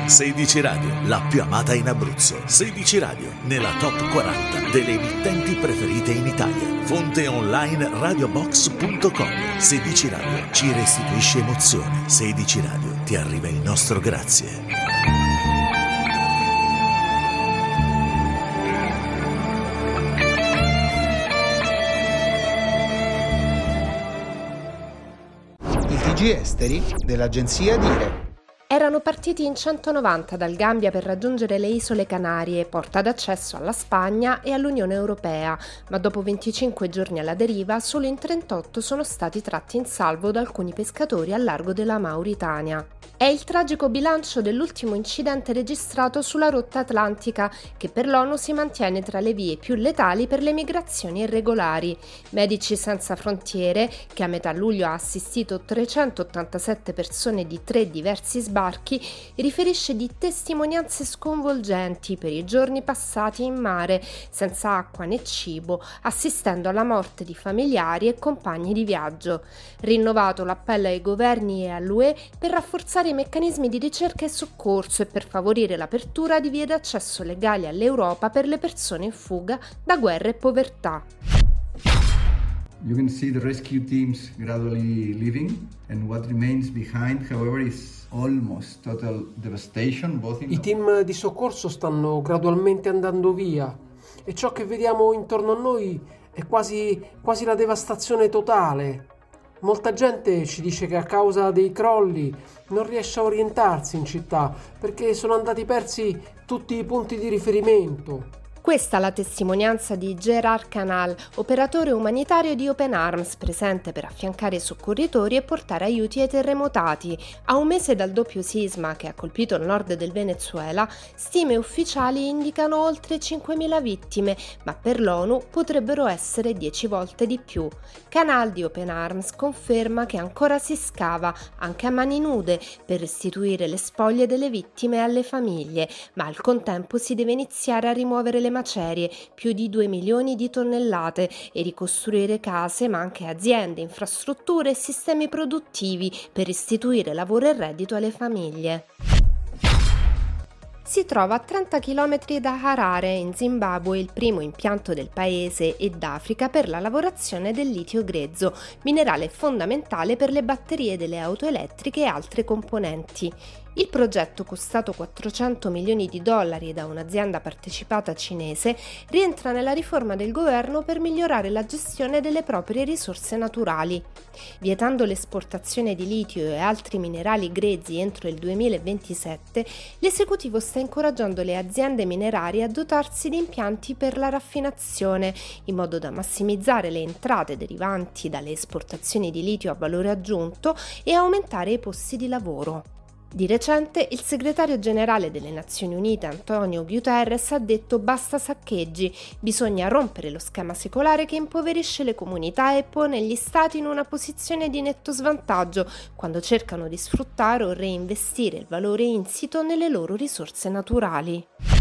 16 Radio, la più amata in Abruzzo. 16 Radio, nella top 40 delle emittenti preferite in Italia. Fonte online radiobox.com. 16 Radio ci restituisce emozione. 16 Radio ti arriva il nostro grazie. I TG esteri dell'agenzia Dire. Erano partiti in 190 dal Gambia per raggiungere le isole Canarie, porta d'accesso alla Spagna e all'Unione Europea, ma dopo 25 giorni alla deriva solo in 38 sono stati tratti in salvo da alcuni pescatori al largo della Mauritania. È il tragico bilancio dell'ultimo incidente registrato sulla rotta atlantica, che per l'ONU si mantiene tra le vie più letali per le migrazioni irregolari. Medici Senza Frontiere, che a metà luglio ha assistito 387 persone di 3 diversi sbarchi, riferisce di testimonianze sconvolgenti per i giorni passati in mare, senza acqua né cibo, assistendo alla morte di familiari e compagni di viaggio. Rinnovato l'appello ai governi e all'UE per rafforzare i meccanismi di ricerca e soccorso e per favorire l'apertura di vie d'accesso legali all'Europa per le persone in fuga da guerra e povertà. You can see the rescue teams gradually leaving, and what remains behind, however, is almost total devastation. I team di soccorso stanno gradualmente andando via e ciò che vediamo intorno a noi è quasi la devastazione totale. Molta gente ci dice che a causa dei crolli non riesce a orientarsi in città perché sono andati persi tutti i punti di riferimento. Questa è la testimonianza di Gerard Canal, operatore umanitario di Open Arms, presente per affiancare i soccorritori e portare aiuti ai terremotati. A un mese dal doppio sisma che ha colpito il nord del Venezuela, stime ufficiali indicano oltre 5.000 vittime, ma per l'ONU potrebbero essere 10 volte di più. Canal di Open Arms conferma che ancora si scava, anche a mani nude, per restituire le spoglie delle vittime alle famiglie, ma al contempo si deve iniziare a rimuovere le macerie, più di 2 milioni di tonnellate, e ricostruire case, ma anche aziende, infrastrutture e sistemi produttivi per restituire lavoro e reddito alle famiglie. Si trova a 30 km da Harare, in Zimbabwe, il primo impianto del paese e d'Africa per la lavorazione del litio grezzo, minerale fondamentale per le batterie delle auto elettriche e altre componenti. Il progetto, costato $400 milioni da un'azienda partecipata cinese, rientra nella riforma del governo per migliorare la gestione delle proprie risorse naturali. Vietando l'esportazione di litio e altri minerali grezzi entro il 2027, l'esecutivo sta incoraggiando le aziende minerarie a dotarsi di impianti per la raffinazione, in modo da massimizzare le entrate derivanti dalle esportazioni di litio a valore aggiunto e aumentare i posti di lavoro. Di recente il segretario generale delle Nazioni Unite Antonio Guterres ha detto basta saccheggi, bisogna rompere lo schema secolare che impoverisce le comunità e pone gli stati in una posizione di netto svantaggio quando cercano di sfruttare o reinvestire il valore insito nelle loro risorse naturali.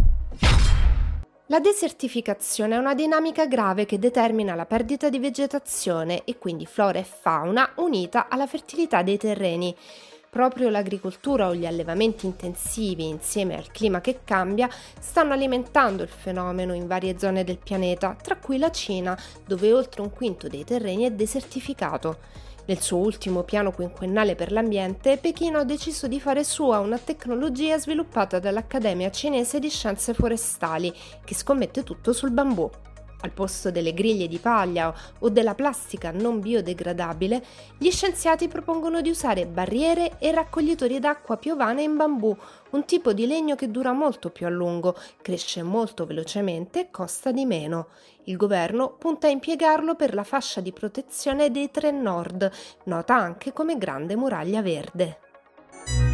La desertificazione è una dinamica grave che determina la perdita di vegetazione e quindi flora e fauna unita alla fertilità dei terreni. Proprio l'agricoltura o gli allevamenti intensivi, insieme al clima che cambia, stanno alimentando il fenomeno in varie zone del pianeta, tra cui la Cina, dove oltre un quinto dei terreni è desertificato. Nel suo ultimo piano quinquennale per l'ambiente, Pechino ha deciso di fare sua una tecnologia sviluppata dall'Accademia Cinese di Scienze Forestali, che scommette tutto sul bambù. Al posto delle griglie di paglia o della plastica non biodegradabile, gli scienziati propongono di usare barriere e raccoglitori d'acqua piovane in bambù, un tipo di legno che dura molto più a lungo, cresce molto velocemente e costa di meno. Il governo punta a impiegarlo per la fascia di protezione dei Tre Nord, nota anche come Grande Muraglia Verde.